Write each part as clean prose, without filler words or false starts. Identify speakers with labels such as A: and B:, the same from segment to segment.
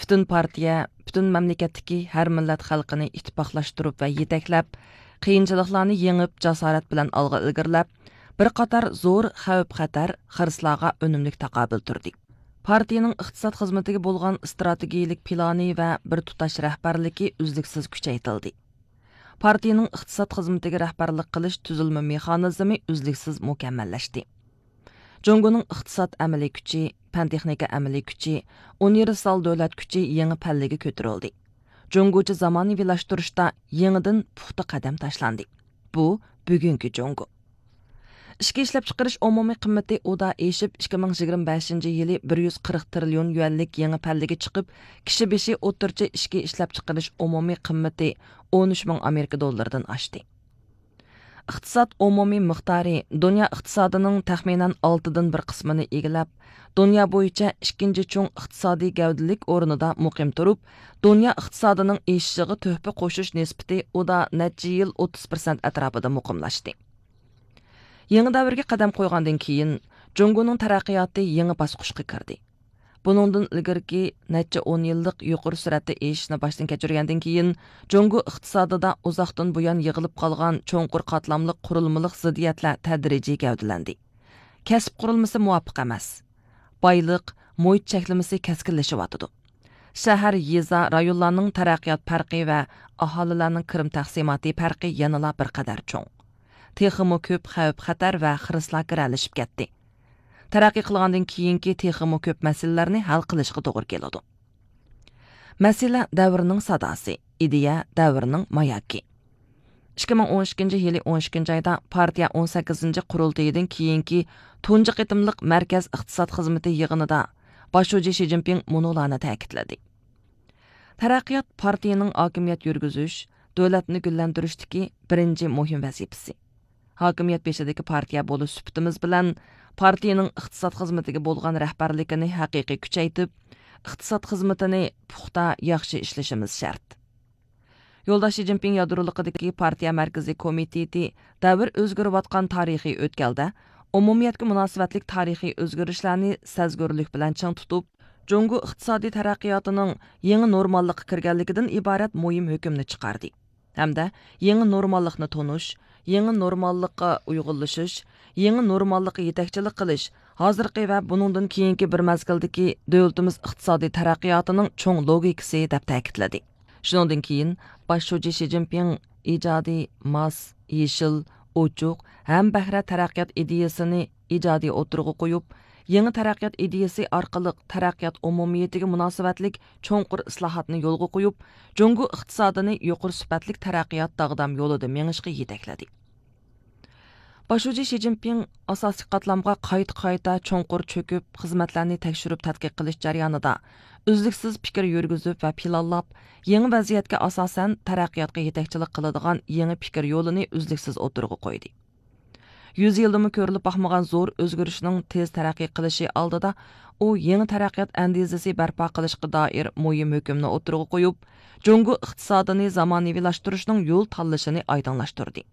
A: Bütün partiya, bütün mamlakatdagi har millat xalqini ittifoqlashtirib va yetaklab, qiyinchiliklarni yengib, jasorat bilan olg'a ilgirlab, bir qator zo'r xavf-xatar, xirslarga unumlik taqobil turdi. Partiyaning iqtisod xizmatiga bo'lgan strategiyalik plani va bir tutash rahbarligi uzluksiz kuchaytirildi. Partiyaning iqtisod xizmatiga rahbarlik qilish tuzilma mexanizmi uzluksiz mukammallashdi. Jongoning iqtisod amaliy kuchi, pan-texnika amaliy kuchi, universal davlat kuchi yangi pallaga ko'tarildi. Jongochi zamonaviylashtirishda yangidan puxta qadam tashlandi. Bu bugungi Jongo. Ishki ishlab chiqarish umumiy qimmati oda eshib 2025 yili 140 trillion yuanlik yangi pallaga chiqib, kishi beshi o'rtacha ishki ishlab chiqarish umumiy qimmati 13 ming Amerika dollaridan oshdi. Iqtisod umumiy miqdori dunyo iqtisodining taxminan 6dan 1 qismini egallab, dunyo bo'yicha ikkinchi cho'ng iqtisodiy gavdalik o'rnida muqim turib, dunyo iqtisodining eshishiga tuhfa qo'shish nisbati oda necha yil 30% atrofida muqimlashdi. Yangi davrga qadam qo'ygandan keyin Jongoning taraqqiyoti yangi bosqichga kirdi. Buningdan ilgirki necha 10 yillik yuqori sur'atda eshishni boshdan kechirgandan keyin Jongo iqtisodida uzoqdan buyon yig'ilib qolgan cho'nqur qatlamli qurilmalik ziddiyatlar tadrijiy gavdalandi. Kasb qurilmasi muvofiq emas. Boyliq, muhit cheklamasi keskinlashyapti. Shahar, yeza, rayonlarning taraqqiyot farqi va aholilarning kirim taqsimoti farqi yanada bir qadar cho'ng. Texmo ko'p xavf-xatar va xirislar kiralashib ketdi. Taraqqiy qilgandan keyingi texmo ko'p masalalarni hal qilishga to'g'ri keladi. Masala davrning sadosi, ideya davrning mayoki. 2012 yili 12 oyda partiya 18 qurultayidan keyingi tunji qitimliq markaz iqtisod xizmati yig'inida boshlovchi Xi Jinping munolarni ta'kidladi. Taraqqiyot partiyaning hokimiyat yurgizish, davlatni gullantirishdagi birinchi muhim vazifasi. Hokimiyat beshidagi partiya bo'lish sifatimiz bilan partiyaning iqtisod xizmatiga bo'lgan rahbarligini haqiqiy kuchaytirib, iqtisod xizmatini puxta yaxshi ishlashimiz shart. Yo'ldosh Xi Jinping yadroligidagi partiya markaziy komiteti davr o'zgarayotgan tarixiy o'tkalda umumiyatga munosabatlik tarixiy o'zgarishlarni sezgurlik bilan ching tutib, Jongo iqtisodiy taraqqiyotining yangi normallikka kirganligidan iborat muhim hukmni chiqardi. Hamda yangi normallikni tonish, yangi normallikqa uyg'unlashish, yangi normallikqa yetakchilik qilish, hozirgi va buningdan keyingi bir mazgildagi davlatimiz iqtisodiy taraqqiyotining cho'ng logikasi deb ta'kidladi. Shundan keyin boshlovchi Xi Jinping ijodiy, mos, yeshil, ochiq ham bahra taraqqiyot ideyasini ijodiy o'tirg'i qo'yib, yangi taraqqiyot ideyasi orqali taraqqiyot umumiyatiga munosabatlik cho'nqur islohotni yo'lga qo'yib, Jongo iqtisodini yuqori sifatli taraqqiyot dag'dam yo'lida mengishga yetakladi. Boshlovchi Xi Jinping asosiy qatlamga qayta cho'nqur cho'kib, xizmatlarni tekshirib tadqiq qilish jarayonida uzluksiz fikr yurgizib va planlab, yangi vaziyatga asosan taraqqiyotga yetakchilik qiladigan yangi fikr yo'lini uzluksiz o'tirg'i qo'ydi. 100 yildimi ko'rilib baxmagan zo'r o'zgarishning tez taraqqiy qilishi oldida u yangi taraqqiyot andizasi barpo qilishga doir muhim hukmni o'tirg'i qo'yib, Jongo iqtisodini zamonaviylashtirishning yo'l tanlashini oydinlashtirdi.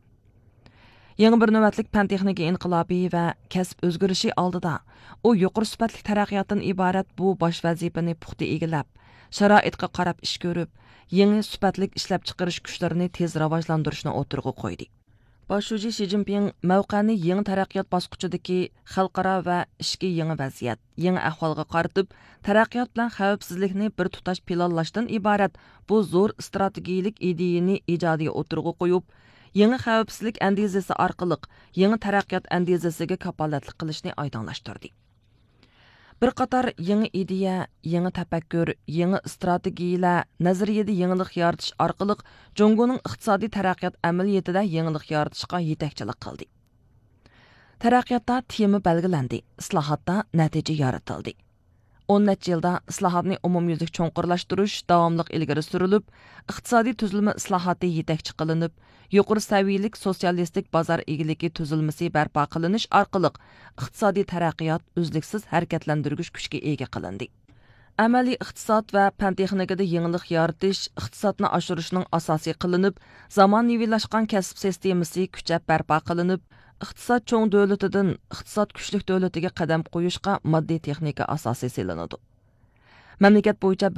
A: Yangi bir navbatlik pan-texnika inqilobi va kasb o'zgarishi oldida u yuqori sifatli taraqqiyotdan iborat bu bosh vazifani puxta egallab, sharoitga qarab ish ko'rib, yangi sifatli ishlab chiqarish kuchlarini tez rivojlantirishni o'tirg'i qo'ydi. Boshlovchi Xi Jinping mavqani yangi taraqqiyot bosqichidagi xalqaro va ishki yangi vaziyat, yangi ahvolga qaratib, taraqqiyot bilan xavfsizlikni bir tutash planlashdan iborat bu zo'r strategiyalik ideyani ijodiy o'tirg'i qo'yib, yangi xavfsizlik andizasi orqali yangi taraqqiyot andizasiga kapolatlik qilishni oydinlashtirdi. Bir qator yangi ideya, yangi tafakkur, yangi strategiyalar, nazariyada yangilik yaratish orqali Jongoning iqtisodiy taraqqiyot amaliyotida yangilik yaratishga yetakchilik qildi. Taraqqiyotda tema belgilandi, islohotda natija yaratildi. 10 necha yilda islohotni umumyuzlik cho'nqurlashtirish davomli ilgari surilib, iqtisodiy tuzilma islohoti yetakchi qilinib, yuqori saviyalik sotsialistik bozor egiligi tuzilmasi barpo qilinish orqali iqtisodiy taraqqiyot uzluksiz harakatlantirgich kuchga ega qilindi. Amaliy iqtisod va pan-texnikada yangilik yaratish iqtisodni oshirishning asosiy qilinib, zamonaviylashgan kasb sistemasi kuchab barpo qilinib, iqtisod cho'ng davlatidan iqtisod kuchlik davlatiga qadam qo'yishga moddiy texnika asosi selinadi. Mamlakat bo'yicha